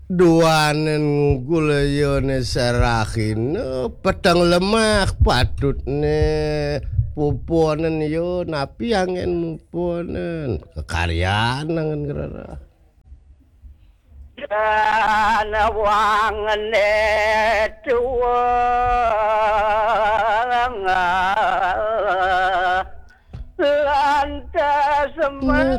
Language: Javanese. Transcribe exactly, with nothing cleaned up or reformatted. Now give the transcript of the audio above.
duanen gulayone serahin pedang lemak padutne pupuanen yo napi angin mupuanen kekaryaan angen gerara dan wangene tuang lantas